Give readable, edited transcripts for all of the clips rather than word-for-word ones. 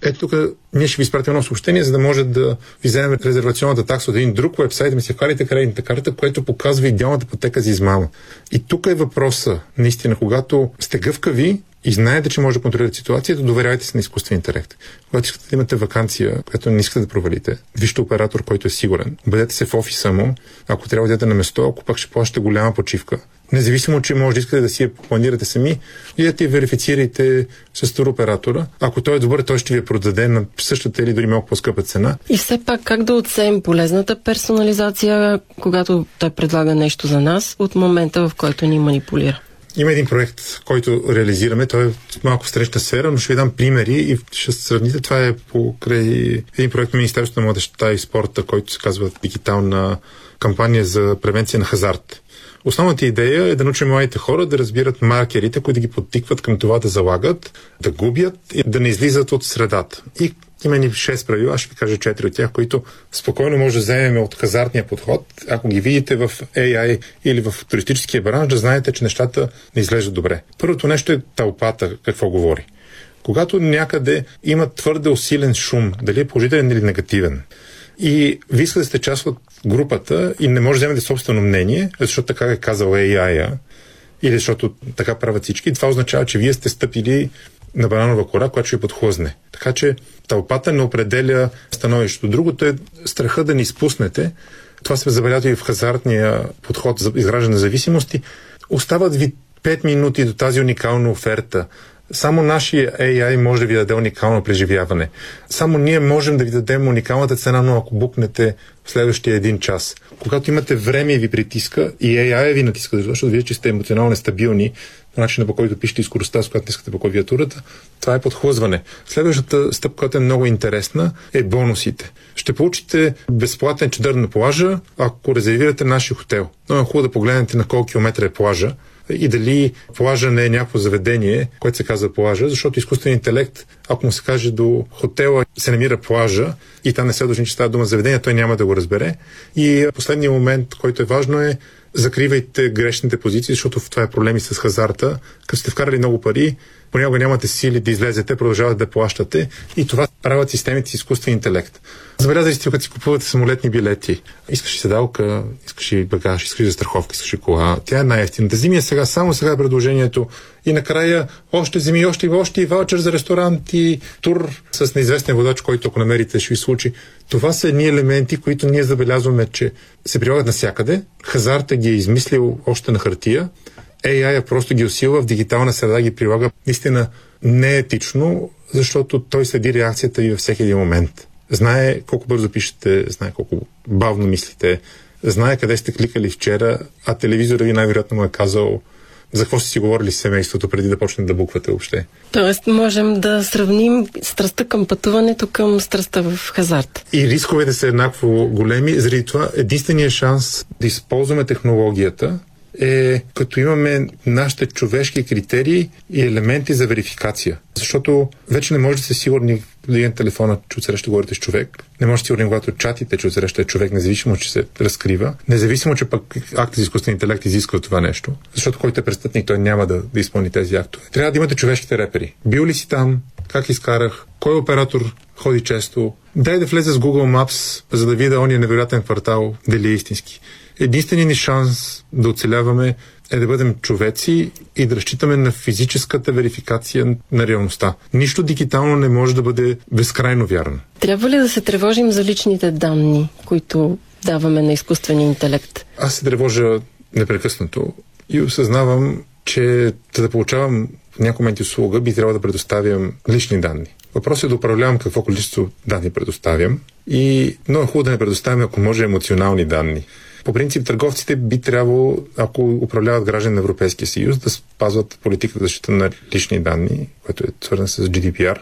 ето тук ние ще ви изпратим едно съобщение, за да може да ви вземем резервационната такса от един друг уебсайт, да ми се вкарите кредитната карта, което показва идеалната пътека за измама. И тук е въпроса, наистина, когато сте гъвкави и знаете, че може да контролирате ситуацията, доверяйте се на изкуствен интелект. Когато искате да имате ваканция, която не искате да провалите, вижте оператор, който е сигурен. Бъдете се в офиса му, ако трябва да идете на место, ако пък ще плащате голяма почивка. Независимо, че може да искате да си я планирате сами, идете и верифицирайте с туроператора. Ако той е добър, той ще ви я продаде на същата или дори малко по-скъпа цена. И все пак как да отсеем полезната персонализация, когато той предлага нещо за нас, от момента, в който ни манипулира? Има един проект, който реализираме. Той е малко в странична сфера, но ще ви дам примери и ще сравните. Това е покрай един проект на Министерството на младежта и спорта, който се казва дигитална кампания за превенция на хазарт. Основната идея е да научим младите хора да разбират маркерите, които ги подтикват към това да залагат, да губят и да не излизат от средата. И има ни 6 правила, аз ще ви кажа 4 от тях, които спокойно може да вземем от хазартния подход. Ако ги видите в AI или в туристическия бранш, да знаете, че нещата не изглеждат добре. Първото нещо е тълпата, какво говори. Когато някъде има твърде усилен шум, дали е положителен или негативен, и ви искате да сте част от групата и не може да вземете собствено мнение, защото така е казал AI-а, или защото така правят всички, това означава, че вие сте стъпили на бананова кора, която ще ви подхлъзне. Така че тълпата не определя становището. Другото е страха да ни изпуснете. Това се забелязва и в хазартния подход за изграждане на зависимости. Остават ви 5 минути до тази уникална оферта. Само нашия AI може да ви даде уникално преживяване. Само ние можем да ви дадем уникалната цена, но ако букнете в следващия 1 час. Когато имате време и ви притиска, и AI ви натиска, защото вие, че сте емоционално нестабилни, по начина, по който пишете и скоростта, с която не искате по клавиатурата, това е подхлъзване. Следващата стъпка, която е много интересна, е бонусите. Ще получите безплатен чадър на плажа, ако резервирате нашия хотел. Но е хубаво да погледнете на колко километра е плажа и дали плажа не е някакво заведение, което се казва плажа, защото изкуственият интелект, ако му се каже до хотела се намира плажа и там не се дължи, че става дума за заведение, той няма да го разбере. И последният момент, който е важно, е закривайте грешните позиции, защото това е проблеми с хазарта. Като сте вкарали много пари, понякога нямате сили да излезете, продължавате да плащате и това правят системите с изкуствен интелект. Забелязали сте, като си купувате самолетни билети, искаш и седалка, искаш и багаж, искаш и застраховка, искаш и кола. Тя е най-евтината. Вземи я сега, само сега е предложението и накрая още вземи, още и ваучер за ресторант и тур с неизвестен водач, който ако намерите ще ви случи. Това са едни елементи, които ние забелязваме, че се прилагат навсякъде. Хазарта ги е измислил още на хартия. AI просто ги усилва, в дигитална среда ги прилага наистина неетично, защото той следи реакцията ви във всеки един момент. Знае колко бързо пишете, знае колко бавно мислите, знае къде сте кликали вчера, а телевизора ви най-вероятно му е казал за какво сте си говорили с семейството преди да почне да буквате въобще. Тоест можем да сравним страстта към пътуването към страстта в хазарт. И рисковете са еднакво големи, заради това единственият шанс да използваме технологията е като имаме нашите човешки критерии и елементи за верификация. Защото вече не може да сте сигурни да имате телефона, че отсреща говорите с човек. Не може да сте сигурни, когато чатите, че отсреща е човек, независимо, че се разкрива. Независимо, че пък актът за изкуствен интелект изисква това нещо. Защото който е престъпник, той няма да изпълни тези актове. Трябва да имате човешките репери. Бил ли си там? Как изкарах? Кой оператор ходи често? Дай да влезе с Google Maps, за да видя ония невероятен квартал, дали е истински. Единственият ни шанс да оцеляваме е да бъдем човеци и да разчитаме на физическата верификация на реалността. Нищо дигитално не може да бъде безкрайно вярно. Трябва ли да се тревожим за личните данни, които даваме на изкуствения интелект? Аз се тревожа непрекъснато и осъзнавам, че да получавам в някои моменти услуга, би трябвало да предоставям лични данни. Въпросът е да управлявам какво количество данни предоставям и много е хубаво да не предоставяме, ако може, емоционални данни. По принцип, търговците би трябвало, ако управляват граждани на Европейския съюз, да спазват политиката за защита на лични данни, което е свързано с GDPR.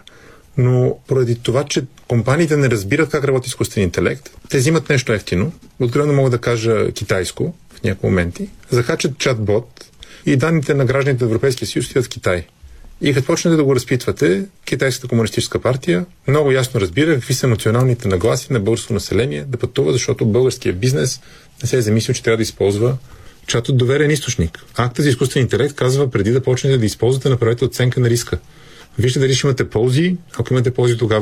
Но поради това, че компаниите не разбират как работи изкуствен интелект, те взимат нещо ефтино, откровено мога да кажа китайско в някои моменти, закачат чат-бот и данните на гражданите на Европейския съюз стоят в Китай. И като почнете да го разпитвате, Китайската комунистическа партия много ясно разбира какви са националните нагласи на българско население да пътува, защото българския бизнес не се е замислил, че трябва да използва чат от доверен източник. Актът за изкуствен интелект казва, преди да почнете да използвате, направете оценка на риска. Вижте дали ще имате ползи, ако имате ползи, тогава